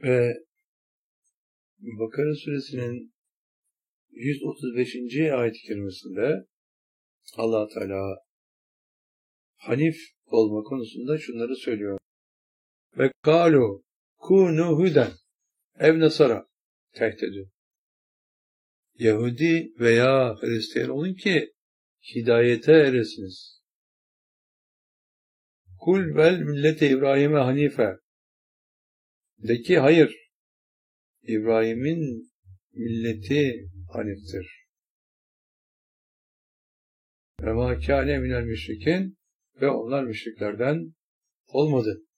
Ve Bakara suresinin 135. ayet-i kerimesinde Allah Teala Hanif olma konusunda şunları söylüyor. Ve kâlu kûnû huden ev nasara tehdidü. Yahudi veya Hristiyan olun ki hidayete eresiniz. Kul vel millete İbrahim'e hanife. De ki hayır, İbrahim'in milleti haniftir. Ve mâ kâne minel müşrikin, ve onlar müşriklerden olmadı.